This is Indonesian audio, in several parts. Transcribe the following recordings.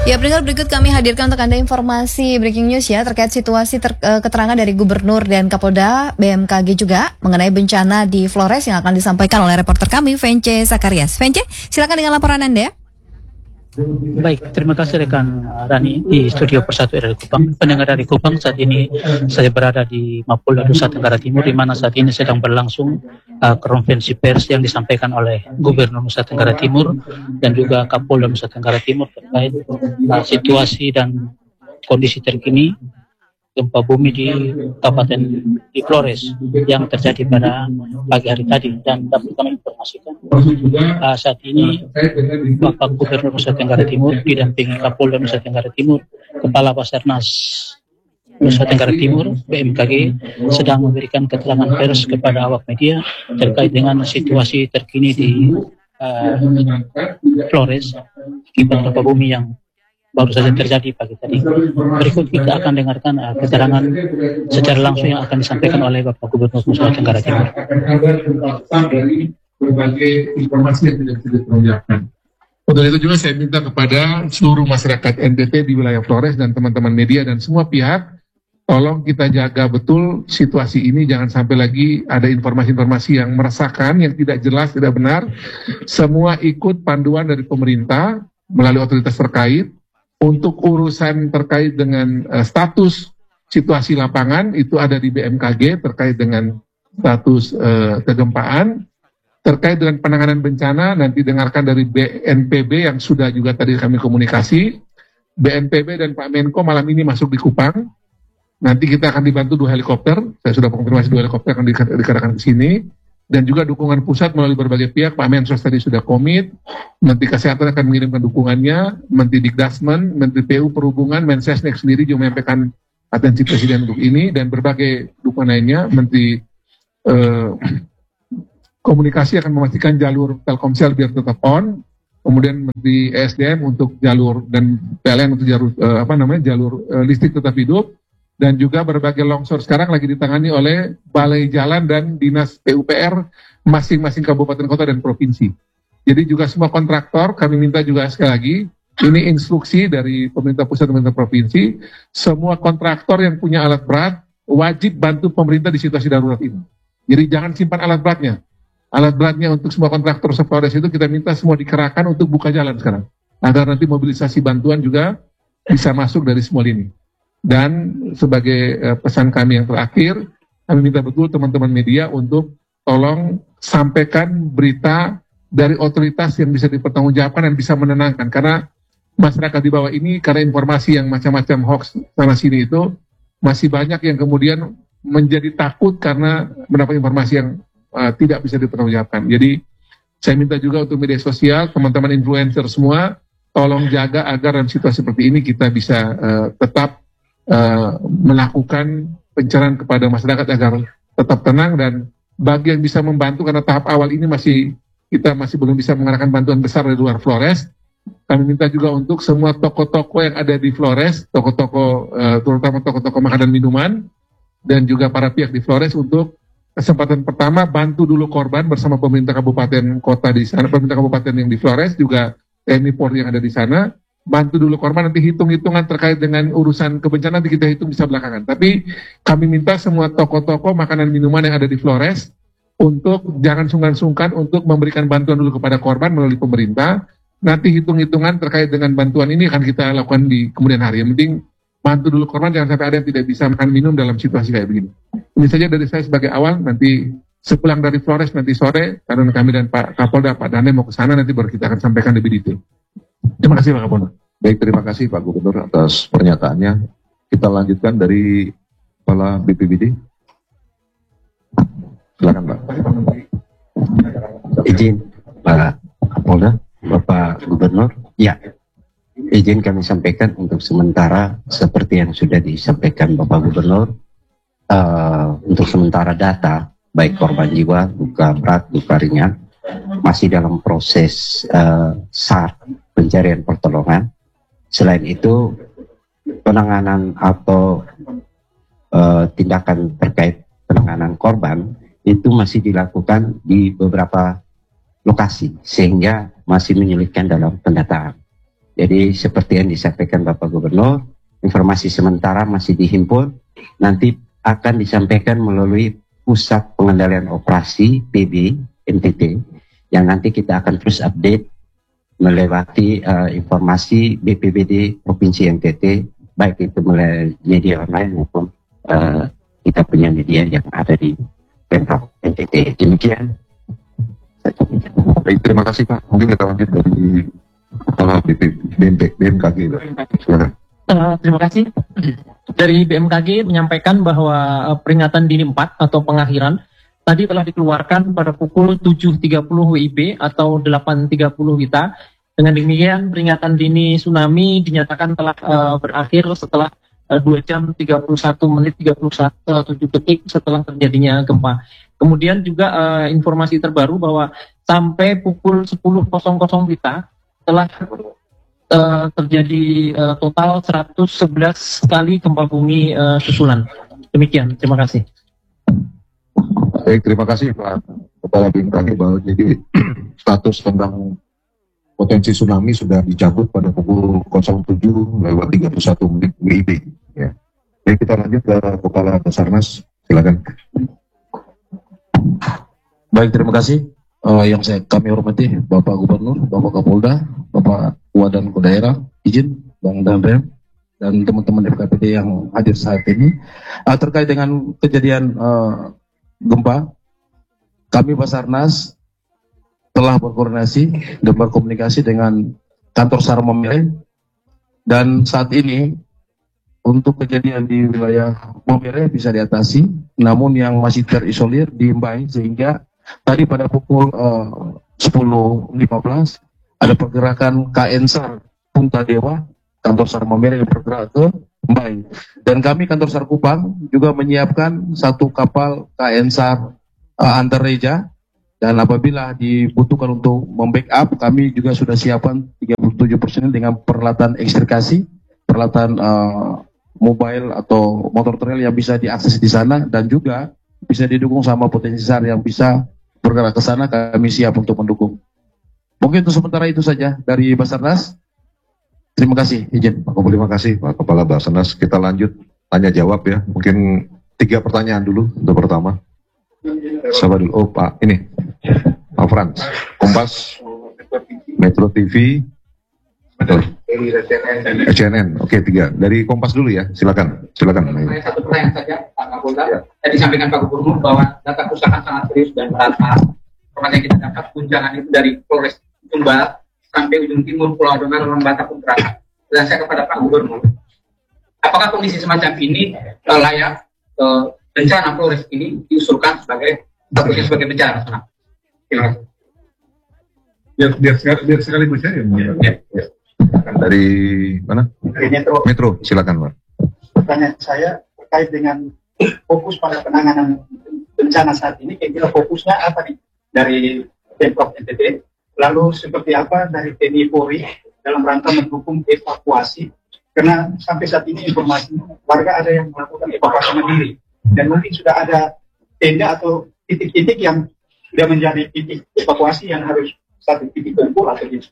Ya, pendengar, berikut kami hadirkan untuk Anda informasi breaking news ya terkait situasi keterangan dari Gubernur dan Kapolda BMKG juga mengenai bencana di Flores yang akan disampaikan oleh reporter kami Vence Zakarias. Vence, silakan dengan laporan Anda. Baik, terima kasih rekan Rani di Studio Persatu dari Kupang. Pendengar dari Kupang, saat ini saya berada di Mapolda Nusa Tenggara Timur, di mana saat ini sedang berlangsung konferensi pers yang disampaikan oleh Gubernur Nusa Tenggara Timur dan juga Kapolda Nusa Tenggara Timur terkait situasi dan kondisi terkini gempa bumi di Kabupaten di Flores yang terjadi pada pagi hari tadi. Dan dapat kami informasikan saat ini Bapak Gubernur Nusa Tenggara Timur didampingi Kapolda Nusa Tenggara Timur, Kepala Basarnas Nusa Tenggara Timur BMKG sedang memberikan keterangan pers kepada awak media terkait dengan situasi terkini di Flores akibat gempa bumi yang baru saja terjadi pagi tadi. Berikut kita akan dengarkan keterangan secara langsung yang akan disampaikan oleh Bapak Gubernur Nusa Tenggara Timur. Dari berbagai informasi yang tidak bisa diperlihatkan. Untuk itu juga saya minta kepada seluruh masyarakat NTT di wilayah Flores dan teman-teman media dan semua pihak, tolong kita jaga betul situasi ini, jangan sampai lagi ada informasi-informasi yang meresahkan, yang tidak jelas, tidak benar. Semua ikut panduan dari pemerintah melalui otoritas terkait. Untuk urusan terkait dengan status situasi lapangan itu ada di BMKG terkait dengan status kegempaan. Terkait dengan penanganan bencana nanti dengarkan dari BNPB yang sudah juga tadi kami komunikasi. BNPB dan Pak Menko malam ini masuk di Kupang. Nanti kita akan dibantu 2 helikopter. Saya sudah konfirmasi 2 helikopter akan dikerahkan ke sini. Dan juga dukungan pusat melalui berbagai pihak. Pak Mensos tadi sudah komit, Menteri Kesehatan akan mengirimkan dukungannya, Menteri Dikdasmen, Menteri PU Perhubungan, Mensesnek sendiri juga menyampaikan atensi Presiden untuk ini, dan berbagai dukungan lainnya. Menteri Komunikasi akan memastikan jalur Telkomsel biar tetap on, kemudian Menteri ESDM untuk jalur, dan PLN untuk jalur listrik tetap hidup. Dan juga berbagai longsor sekarang lagi ditangani oleh Balai Jalan dan Dinas PUPR masing-masing kabupaten kota dan provinsi. Jadi juga semua kontraktor kami minta juga sekali lagi, ini instruksi dari pemerintah pusat dan pemerintah provinsi, semua kontraktor yang punya alat berat wajib bantu pemerintah di situasi darurat ini. Jadi jangan simpan alat beratnya. Alat beratnya untuk semua kontraktor Flores itu kita minta semua dikerahkan untuk buka jalan sekarang, agar nanti mobilisasi bantuan juga bisa masuk dari semua lini. Dan sebagai pesan kami yang terakhir, kami minta betul teman-teman media untuk tolong sampaikan berita dari otoritas yang bisa dipertanggungjawabkan dan bisa menenangkan. Karena masyarakat di bawah ini, karena informasi yang macam-macam hoax sana-sini itu, masih banyak yang kemudian menjadi takut karena mendapat informasi yang tidak bisa dipertanggungjawabkan. Jadi saya minta juga untuk media sosial, teman-teman influencer semua, tolong jaga agar dalam situasi seperti ini kita bisa tetap melakukan pencerahan kepada masyarakat agar tetap tenang. Dan bagi yang bisa membantu, karena tahap awal ini kita masih belum bisa mengarahkan bantuan besar dari luar Flores, kami minta juga untuk semua toko-toko yang ada di Flores, toko-toko terutama toko-toko makanan minuman, dan juga para pihak di Flores untuk kesempatan pertama bantu dulu korban bersama pemerintah kabupaten kota di sana, pemerintah kabupaten yang di Flores, juga TNI Polri yang ada di sana. Bantu dulu korban, nanti hitung-hitungan terkait dengan urusan kebencanaan nanti kita hitung bisa belakangan. Tapi kami minta semua toko-toko makanan minuman yang ada di Flores untuk jangan sungkan-sungkan untuk memberikan bantuan dulu kepada korban melalui pemerintah. Nanti hitung-hitungan terkait dengan bantuan ini akan kita lakukan di kemudian hari. Yang penting bantu dulu korban, jangan sampai ada yang tidak bisa makan minum dalam situasi kayak begini. Ini saja dari saya sebagai awal. Nanti sepulang dari Flores nanti sore, karena kami dan Pak Kapolda, Pak Dane mau ke sana, nanti baru kita akan sampaikan lebih detail. Terima kasih Pak Kapolda. Baik, terima kasih Pak Gubernur atas pernyataannya. Kita lanjutkan dari Kepala BPBD. Silakan Pak. Izin Pak Kapolda, Bapak Gubernur. Ya, izin kami sampaikan untuk sementara seperti yang sudah disampaikan Bapak Gubernur. Untuk sementara data, baik korban jiwa, luka berat, luka ringan, masih dalam proses SAR, pencarian pertolongan. Selain itu, penanganan atau tindakan terkait penanganan korban itu masih dilakukan di beberapa lokasi, sehingga masih menyulitkan dalam pendataan. Jadi seperti yang disampaikan Bapak Gubernur, informasi sementara masih dihimpun, nanti akan disampaikan melalui Pusat Pengendalian Operasi PB NTT, yang nanti kita akan terus update melewati informasi BPBD Provinsi NTT, baik itu melalui media online maupun kita punya media yang ada di Pemprov NTT. Demikian. Baik, terima kasih Pak. Mungkin kita lanjut dari Kepala BMKG. Silakan. Terima kasih. Dari BMKG menyampaikan bahwa peringatan dini 4 atau pengakhiran tadi telah dikeluarkan pada pukul 7.30 WIB atau 8.30 WITA. Dengan demikian peringatan dini tsunami dinyatakan telah berakhir setelah 2 jam 31 menit 31 detik setelah terjadinya gempa. Kemudian juga informasi terbaru bahwa sampai pukul 10.00 WITA telah terjadi total 111 kali gempa bumi susulan. Demikian, terima kasih. Baik, terima kasih Pak Kepala BMKG bahwa jadi status tentang potensi tsunami sudah dicabut pada pukul 07.31 menit WIB. Ya. Baik, kita lanjut ke Kepala Basarnas, silakan. Baik, terima kasih. Yang kami hormati Bapak Gubernur, Bapak Kapolda, Bapak Wadan Daerah, izin Bang Damrem dan teman-teman FKPD yang hadir saat ini. Terkait dengan kejadian gempa, kami Basarnas telah berkoordinasi dan berkomunikasi dengan kantor SAR Momere, dan saat ini untuk kejadian di wilayah Momere bisa diatasi, namun yang masih terisolir di Mbai, sehingga tadi pada pukul 10.15 ada pergerakan KN SAR Punta Dewa, kantor SAR Momere yang bergerak ke Mbai. Dan kami kantor SAR Kupang juga menyiapkan satu kapal KN SAR Antareja, dan apabila dibutuhkan untuk membackup, kami juga sudah siapkan 37 personil dengan peralatan ekstrikasi, peralatan mobile atau motor trail yang bisa diakses di sana, dan juga bisa didukung sama potensi SAR yang bisa bergerak ke sana. Kami siap untuk mendukung. Mungkin untuk sementara itu saja dari Basarnas. Terima kasih, izin. Terima kasih Pak Kepala Basarnas. Kita lanjut tanya jawab ya. Mungkin 3 pertanyaan dulu untuk pertama. Sabar dulu. Oh Pak, ini Pak Frans, Kompas, Metro TV, CNN. Oke, 3 dari Kompas dulu ya. Silakan. Satu pertanyaan saja Pak Kapolda. Tadi disampaikan Pak Gubernur bahwa data kerusakan sangat serius dan rata. Informasi yang kita dapat guncangan itu dari Polres Sumbar sampai ujung timur Pulau Dongar, Lembata pun terasa. Dan saya kepada Pak Gubernur, apakah kondisi semacam ini layak bencana Polres ini diusulkan sebagai statusnya sebagai bencana? Terima kasih. Biar sekaligus ya. Dari mana? Metro, silakan Pak. Pertanyaan saya terkait dengan fokus pada penanganan bencana saat ini, kira-kira fokusnya apa nih dari Pemprov NTT, lalu seperti apa dari TNI Polri dalam rangka mendukung evakuasi, karena sampai saat ini informasi warga ada yang melakukan evakuasi mandiri, dan mungkin sudah ada tenda atau titik-titik yang sudah menjadi titik evakuasi yang harus satu titik kumpul atau gitu.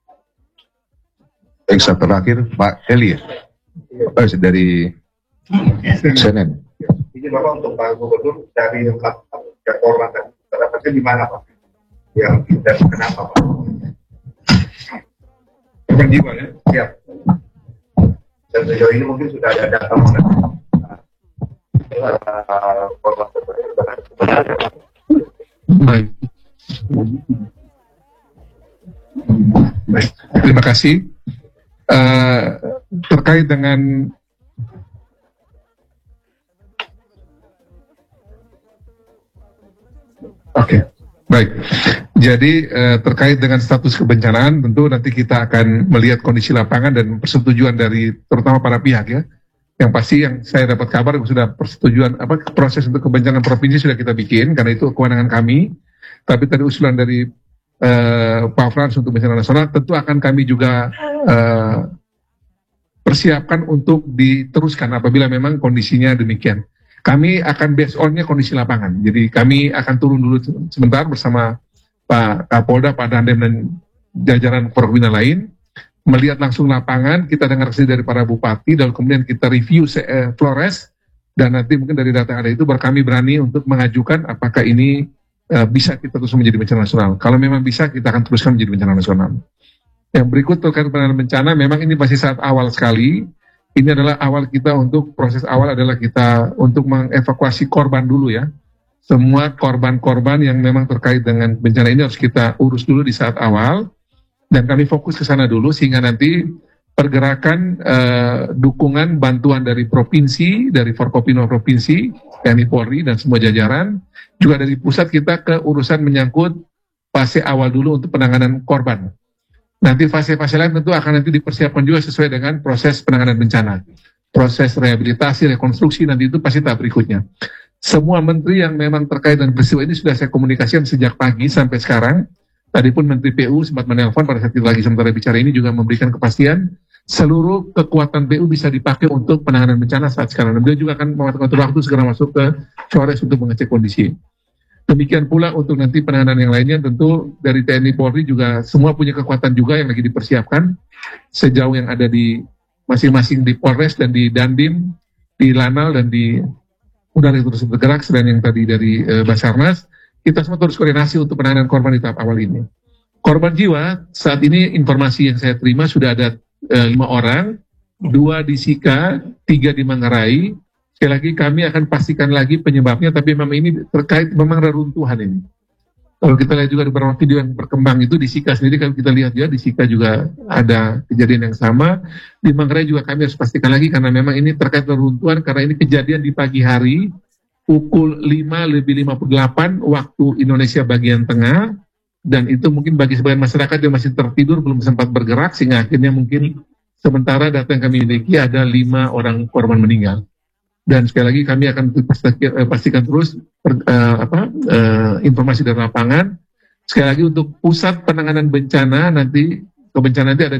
Baik, terakhir Pak Eli dari CNN. Izin Bapak untuk Pak Gubernur dari korban tadi terdapatnya di mana Pak? Yang dan kenapa Pak? Korban jiwa ya. Siap. Dan sejauh ini mungkin sudah ada data mengenai korban sebenarnya. Baik. Terima kasih. Terkait dengan baik. Jadi terkait dengan status kebencanaan, tentu nanti kita akan melihat kondisi lapangan dan persetujuan dari terutama para pihak ya. Yang pasti yang saya dapat kabar sudah persetujuan proses untuk kebencanaan provinsi sudah kita bikin, karena itu kewenangan kami. Tapi tadi usulan dari Pak Frans untuk bencana nasional tentu akan kami juga persiapkan untuk diteruskan apabila memang kondisinya demikian. Kami akan based on-nya kondisi lapangan. Jadi kami akan turun dulu sebentar bersama Pak Kapolda, Pak Dandem dan jajaran Forkopimda lain. melihat langsung lapangan, kita dengar saja dari para bupati, dan kemudian kita review Flores, dan nanti mungkin dari data yang ada itu baru kami berani untuk mengajukan apakah ini bisa kita terus menjadi bencana nasional. Kalau memang bisa, kita akan teruskan menjadi bencana nasional. Yang berikut terkait penanganan bencana, memang ini masih saat awal sekali. Ini adalah awal kita untuk proses awal adalah kita untuk mengevakuasi korban dulu ya. Semua korban-korban yang memang terkait dengan bencana ini harus kita urus dulu di saat awal. Dan kami fokus ke sana dulu sehingga nanti pergerakan dukungan bantuan dari provinsi, dari Forkopimda provinsi, TNI Polri dan semua jajaran, juga dari pusat kita ke urusan menyangkut fase awal dulu untuk penanganan korban. Nanti fase-fase lain tentu akan nanti dipersiapkan juga sesuai dengan proses penanganan bencana. Proses rehabilitasi, rekonstruksi nanti itu pasti tahap berikutnya. Semua menteri yang memang terkait dengan peristiwa ini sudah saya komunikasikan sejak pagi sampai sekarang. Tadi pun Menteri PU sempat menelpon pada saat itu lagi sementara bicara ini juga memberikan kepastian seluruh kekuatan PU bisa dipakai untuk penanganan bencana saat sekarang. Dan beliau juga akan mengatur waktu segera masuk ke Flores untuk mengecek kondisi. Demikian pula untuk nanti penanganan yang lainnya tentu dari TNI Polri juga semua punya kekuatan juga yang lagi dipersiapkan sejauh yang ada di masing-masing di Polres dan di Dandim, di Lanal dan di udara itu terus bergerak selain yang tadi dari Basarnas. Kita semua terus koordinasi untuk penanganan korban di tahap awal ini. Korban jiwa saat ini informasi yang saya terima sudah ada 5 orang, 2 di Sika, 3 di Manggarai. Sekali lagi kami akan pastikan lagi penyebabnya, tapi memang ini terkait memang reruntuhan ini. Kalau kita lihat juga di beberapa video yang berkembang itu di Sika sendiri, kalau kita lihat ya di Sika juga ada kejadian yang sama. Di Manggarai juga kami harus pastikan lagi karena memang ini terkait reruntuhan karena ini kejadian di pagi hari pukul 5:58 waktu Indonesia bagian tengah, dan itu mungkin bagi sebagian masyarakat yang masih tertidur belum sempat bergerak sehingga akhirnya mungkin sementara data yang kami miliki ada 5 orang korban meninggal. Dan sekali lagi kami akan pastikan terus informasi dari lapangan. Sekali lagi untuk pusat penanganan bencana nanti ada